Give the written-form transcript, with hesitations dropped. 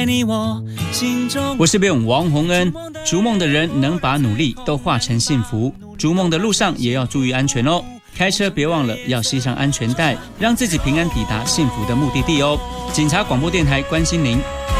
在你我心中。 我是编舞王洪恩，逐梦的人能把努力都化成幸福，逐梦的路上也要注意安全哦。开车别忘了要系上安全带，让自己平安抵达幸福的目的地哦。警察广播电台关心您。